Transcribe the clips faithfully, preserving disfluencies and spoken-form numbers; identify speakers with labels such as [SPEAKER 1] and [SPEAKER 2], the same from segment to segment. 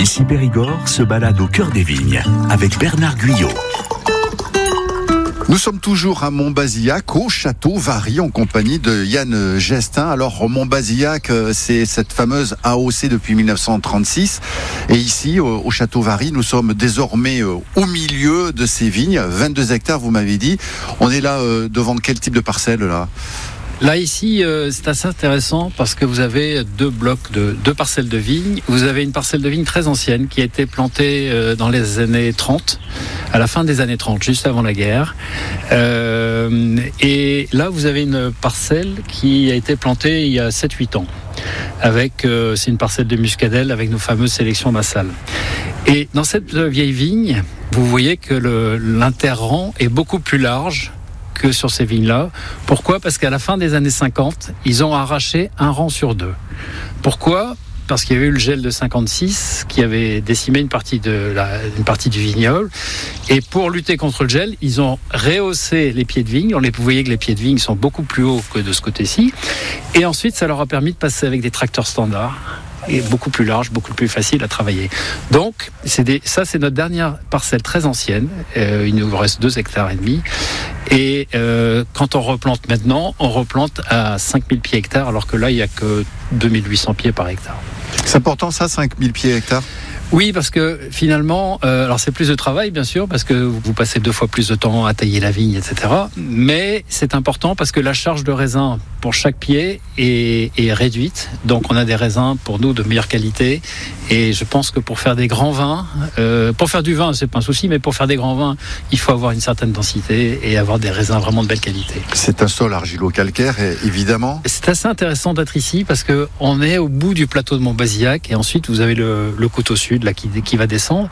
[SPEAKER 1] Ici Périgord se balade au cœur des vignes avec Bernard Guyot.
[SPEAKER 2] Nous sommes toujours à Montbazillac, au Château Vary, en compagnie de Yann Gestin. Alors, Montbazillac, c'est cette fameuse A O C depuis mille neuf cent trente-six. Et ici, au Château Vary, nous sommes désormais au milieu de ces vignes. vingt-deux hectares, vous m'avez dit. On est là devant quel type de parcelle, là ?
[SPEAKER 3] Là, ici, euh, c'est assez intéressant parce que vous avez deux blocs, de deux parcelles de vignes. Vous avez une parcelle de vignes très ancienne qui a été plantée euh, dans les années trente, à la fin des années trente, juste avant la guerre. Euh, et là, vous avez une parcelle qui a été plantée il y a sept huit ans. Avec, euh, c'est une parcelle de muscadelle avec nos fameuses sélections massales. Et dans cette vieille vigne, vous voyez que le, l'interrang est beaucoup plus large que sur ces vignes-là. Pourquoi ? Parce qu'à la fin des années cinquante, ils ont arraché un rang sur deux. Pourquoi ? Parce qu'il y avait eu le gel de cinquante-six qui avait décimé une partie, de la, une partie du vignoble. Et pour lutter contre le gel, ils ont rehaussé les pieds de vigne. On les, vous voyez que les pieds de vigne sont beaucoup plus hauts que de ce côté-ci. Et ensuite, ça leur a permis de passer avec des tracteurs standards. Et beaucoup plus large, beaucoup plus facile à travailler. Donc, c'est des, ça, c'est notre dernière parcelle très ancienne. Euh, il nous reste deux hectares et demi. Et euh, quand on replante maintenant, on replante à cinq mille pieds hectares, alors que là, il n'y a que deux mille huit cents pieds par hectare.
[SPEAKER 2] C'est important, ça, cinq mille pieds hectares ?
[SPEAKER 3] Oui, parce que finalement, euh, alors c'est plus de travail, bien sûr, parce que vous passez deux fois plus de temps à tailler la vigne, et cetera. Mais c'est important parce que la charge de raisin pour chaque pied est, est réduite. Donc on a des raisins pour nous de meilleure qualité. Et je pense que pour faire des grands vins, euh, pour faire du vin, c'est pas un souci, mais pour faire des grands vins, il faut avoir une certaine densité et avoir des raisins vraiment de belle qualité.
[SPEAKER 2] C'est un sol argilo-calcaire, évidemment.
[SPEAKER 3] C'est assez intéressant d'être ici parce que on est au bout du plateau de Montbazillac et ensuite vous avez le, le côte au sud là qui, qui va descendre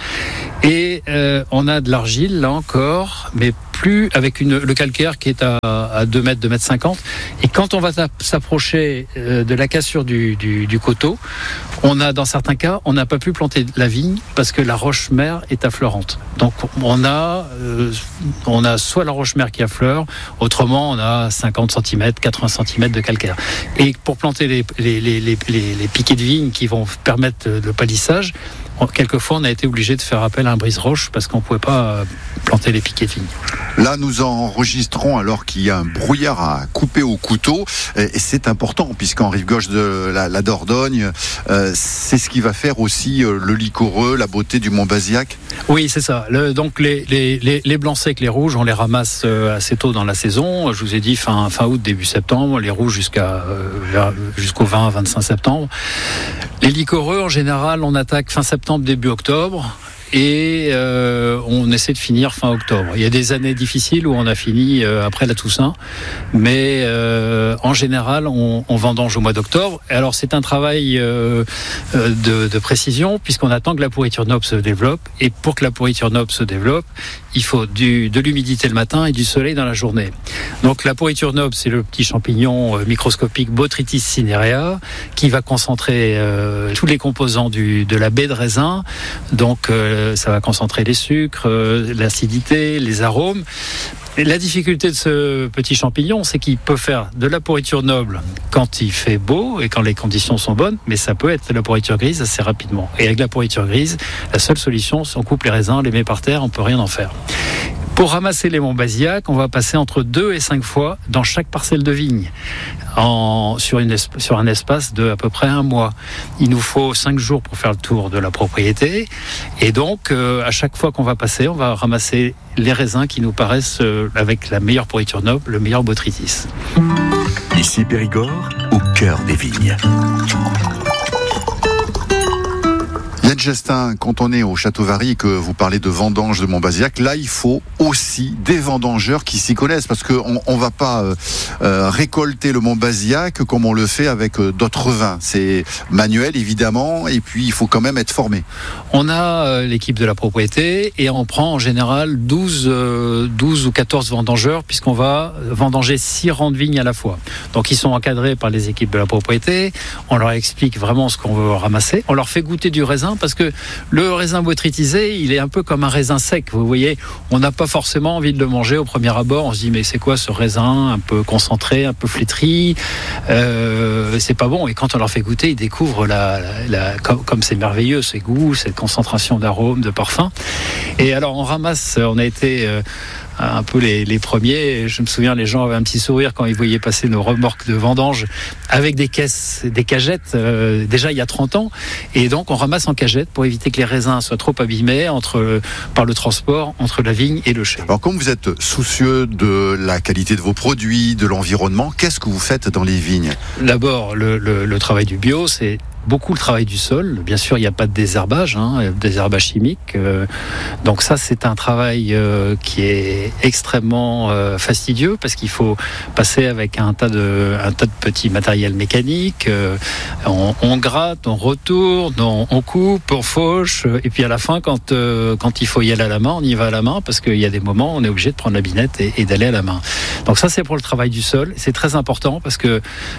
[SPEAKER 3] et euh, on a de l'argile là encore, mais plus avec une, le calcaire qui est à, à deux mètres, deux mètres cinquante. Et quand on va s'approcher de la cassure du, du, du coteau, on a, dans certains cas, on n'a pas pu planter la vigne parce que la roche-mère est affleurante. Donc on a, euh, on a soit la roche-mère qui affleure, autrement on a cinquante centimètres, quatre-vingts centimètres de calcaire. Et pour planter les, les, les, les, les piquets de vigne qui vont permettre le palissage, quelquefois on a été obligé de faire appel à un brise-roche parce qu'on ne pouvait pas planter les piquets de vigne.
[SPEAKER 2] Là, nous enregistrons alors qu'il y a un brouillard à couper au couteau, et c'est important puisqu'en rive gauche de la, la Dordogne, euh, c'est ce qui va faire aussi euh, le liquoreux, la beauté du Montbazillac.
[SPEAKER 3] Oui, c'est ça. Le, donc les, les, les, les blancs secs, les rouges, on les ramasse euh, assez tôt dans la saison. Je vous ai dit fin, fin août, début septembre. Les rouges jusqu'à euh, jusqu'au vingt, vingt-cinq septembre. Les liquoreux, en général, on attaque fin septembre, début octobre. Et euh, on essaie de finir fin octobre. Il y a des années difficiles où on a fini euh, après la Toussaint, mais euh, en général, on, on vendange au mois d'octobre. Alors c'est un travail euh, de, de précision puisqu'on attend que la pourriture noble se développe. Et pour que la pourriture noble se développe, il faut du, de l'humidité le matin et du soleil dans la journée. Donc la pourriture noble, c'est le petit champignon euh, microscopique Botrytis cinerea qui va concentrer euh, tous les composants du, de la baie de raisin. Donc euh, ça va concentrer les sucres, euh, l'acidité, les arômes. Et la difficulté de ce petit champignon, c'est qu'il peut faire de la pourriture noble quand il fait beau et quand les conditions sont bonnes, mais ça peut être de la pourriture grise assez rapidement. Et avec la pourriture grise, la seule solution, c'est on coupe les raisins, on les met par terre, on peut rien en faire. Pour ramasser les Montbazillac, on va passer entre deux et cinq fois dans chaque parcelle de vigne, en, sur, une, sur un espace de à peu près un mois. Il nous faut cinq jours pour faire le tour de la propriété. Et donc, euh, à chaque fois qu'on va passer, on va ramasser les raisins qui nous paraissent euh, avec la meilleure pourriture noble, le meilleur Botrytis.
[SPEAKER 1] Ici Périgord, au cœur des vignes.
[SPEAKER 2] Yann Gestin, quand on est au Château Vary et que vous parlez de vendange de Montbazillac, là il faut aussi des vendangeurs qui s'y connaissent parce qu'on ne va pas euh, euh, récolter le Montbazillac comme on le fait avec euh, d'autres vins. C'est manuel évidemment et puis il faut quand même être formé.
[SPEAKER 3] On a euh, l'équipe de la propriété et on prend en général douze, euh, douze ou quatorze vendangeurs puisqu'on va vendanger six rangs de vignes à la fois. Donc ils sont encadrés par les équipes de la propriété, on leur explique vraiment ce qu'on veut ramasser, on leur fait goûter du raisin parce parce que le raisin botrytisé, il est un peu comme un raisin sec. Vous voyez, on n'a pas forcément envie de le manger au premier abord. On se dit mais c'est quoi ce raisin un peu concentré, un peu flétri, euh, c'est pas bon. Et quand on leur fait goûter, ils découvrent la, la, la comme, comme c'est merveilleux, ces goûts, cette concentration d'arômes, de parfums. Et alors on ramasse, on a été euh, un peu les, les premiers. Je me souviens, les gens avaient un petit sourire quand ils voyaient passer nos remorques de vendange avec des caisses, des cagettes, euh, déjà il y a trente ans. Et donc on ramasse en cagette pour éviter que les raisins soient trop abîmés entre, par le transport entre la vigne et le chai.
[SPEAKER 2] Alors comme vous êtes soucieux de la qualité de vos produits, de l'environnement, qu'est-ce que vous faites dans les vignes ?
[SPEAKER 3] D'abord, le, le, le travail du bio, c'est beaucoup le travail du sol. Bien sûr, il n'y a pas de désherbage, hein, désherbage chimique. Euh, donc ça, c'est un travail euh, qui est extrêmement euh, fastidieux parce qu'il faut passer avec un tas de, un tas de petits matériels mécaniques. Euh, on, on gratte, on retourne, on, on coupe, on fauche. Et puis à la fin, quand, euh, quand il faut y aller à la main, on y va à la main parce qu'il y a des moments où on est obligé de prendre la binette et, et d'aller à la main. Donc ça, c'est pour le travail du sol. C'est très important parce que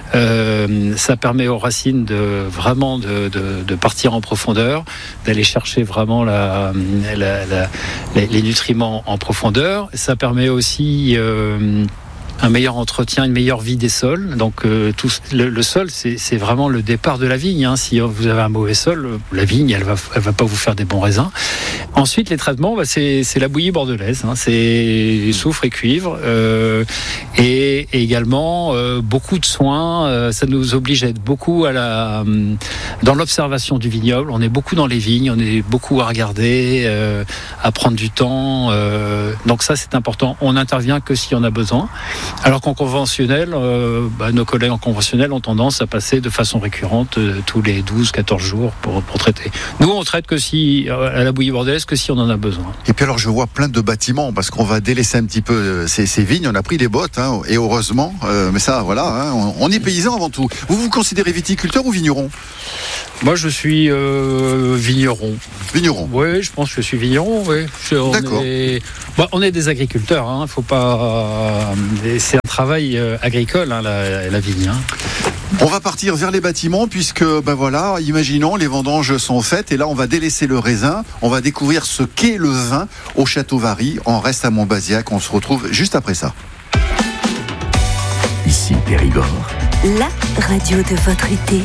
[SPEAKER 3] euh, ça permet aux racines de vraiment De, de, de partir en profondeur, d'aller chercher vraiment la, la, la, les, les nutriments en profondeur. Ça permet aussi euh, un meilleur entretien, une meilleure vie des sols. Donc euh, tout, le, le sol, c'est, c'est vraiment le départ de la vigne. Hein. Si vous avez un mauvais sol, la vigne, elle va, elle va pas vous faire des bons raisins. Ensuite, les traitements, bah, c'est, c'est la bouillie bordelaise. Hein. C'est soufre et cuivre. Euh, et, et également, euh, beaucoup de soins. Euh, ça nous oblige à être beaucoup à la, dans l'observation du vignoble. On est beaucoup dans les vignes. On est beaucoup à regarder, euh, à prendre du temps. Euh, donc ça, c'est important. On n'intervient que s'il y en a besoin. Alors qu'en conventionnel, euh, bah, nos collègues en conventionnel ont tendance à passer de façon récurrente euh, tous les douze à quatorze jours pour, pour traiter. Nous, on traite que si, à la bouillie bordelaise, que si on en a besoin.
[SPEAKER 2] Et puis alors, je vois plein de bâtiments, parce qu'on va délaisser un petit peu ces, ces vignes. On a pris les bottes, hein, et heureusement. Euh, mais ça, voilà, hein, on, on est paysan avant tout. Vous vous considérez viticulteur ou vigneron ?
[SPEAKER 3] Moi, je suis euh, vigneron.
[SPEAKER 2] Vigneron.
[SPEAKER 3] Oui, je pense que je suis vigneron. Oui. Je, on
[SPEAKER 2] D'accord.
[SPEAKER 3] Est, bon, on est des agriculteurs. Hein, faut pas. Euh, c'est un travail euh, agricole, hein, la, la vigne. Hein.
[SPEAKER 2] On va partir vers les bâtiments puisque, ben voilà, imaginons, les vendanges sont faites et là on va délaisser le raisin, on va découvrir ce qu'est le vin au Château Vary. On reste à Montbazillac, on se retrouve juste après ça.
[SPEAKER 1] Ici Périgord.
[SPEAKER 4] La radio de votre été.